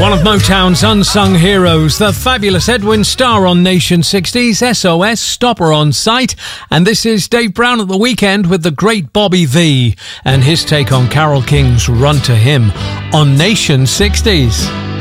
One of Motown's unsung heroes, the fabulous Edwin Starr on Nation 60s, SOS, Stopper on Sight. And this is Dave Brown at the Weekend with the great Bobby V and his take on Carole King's Run to Him on Nation 60s.